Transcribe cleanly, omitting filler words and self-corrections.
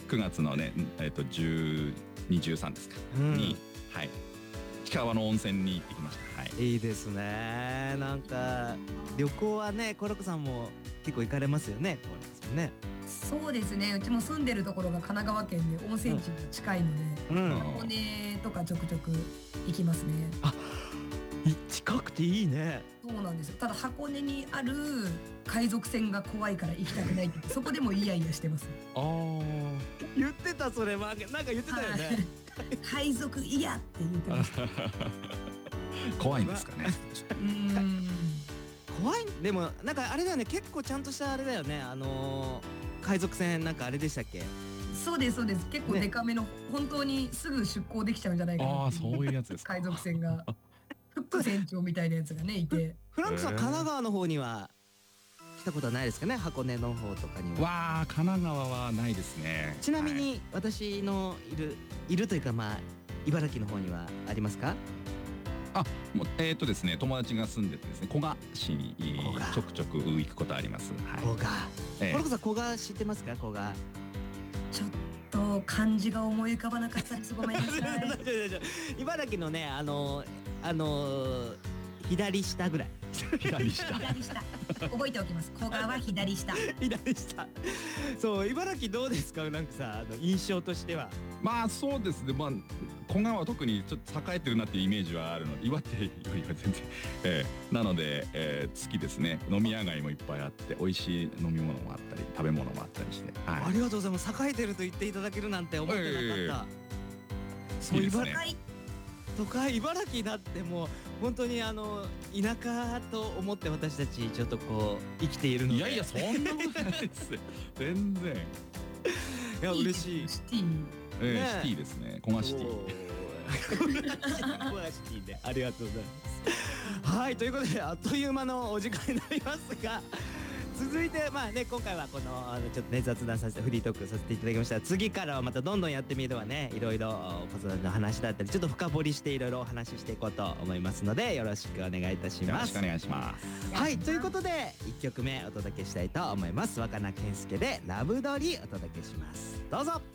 9月のね、12、13ですか、に、はい、氷川の温泉に行ってきました。はい。 いいですね。なんか旅行はね、コロコさんも結構行かれますよね。そうですよね。 そうですね。うちも住んでるところが神奈川県で温泉地が近いので、箱根とかちょくちょく行きますね。 あ、近くていいね。 そうなんですよ。ただ箱根にある海賊船が怖いから行きたくないって、そこでもイヤイヤしてます。 ああ、言ってた、それはなんか言ってたよね。 海賊嫌って言ってました。 怖いんですかね。 怖い。でもなんかあれだよね、結構ちゃんとしたあれだよね。海賊船なんかあれでしたっけ？ そうですそうです。結構デカめの、本当にすぐ出港できちゃうんじゃないかな。 ああ、そういうやつですか。 海賊船がフック船長みたいなやつがねいて。 フランクさん、神奈川の方には来たことはないですかね？箱根の方とかには。 わあ、神奈川はないですね。 ちなみに私のいるというか、まあ茨城の方にはありますか？ あ、もうですね、友達が住んでてですね、古河市にちょくちょく行くことあります。はい。 古賀。コロコさん、古賀知ってますか？古賀。 ちょっと漢字が思い浮かばなかったです。ごめんなさい。 茨城のね、左下ぐらい。 左下。 左下。覚えておきます。古賀は左下。 左下。そう、茨城どうですか？なんかさ、印象としては。 まあそうですね。まあ古河は特にちょっと栄えてるなっていうイメージはあるので、岩手よりは全然、なので、好きですね。飲み屋街もいっぱいあって、美味しい飲み物もあったり食べ物もあったりして、はい、 ありがとうございます。栄えてると言っていただけるなんて思ってなかった。 そうですね。 都会茨城だってもう本当に田舎と思って私たちちょっとこう生きているので。 いやいや、そんなことないですよ。全然。 いや、嬉しい。 シティ。 シティですね。古河シティ。 古河シティでありがとうございます。はい、ということであっという間のお時間になりますが、続いてまあね、今回はこのちょっとね雑談させてフリートークさせていただきました。次からはまたどんどんやってみればね、いろいろ子育ての話だったりちょっと深掘りしていろいろお話ししていこうと思いますので、よろしくお願いいたします。 よろしくお願いします。 はい、ということで1曲目お届けしたいと思います。若菜健介でラブドリお届けします。どうぞ。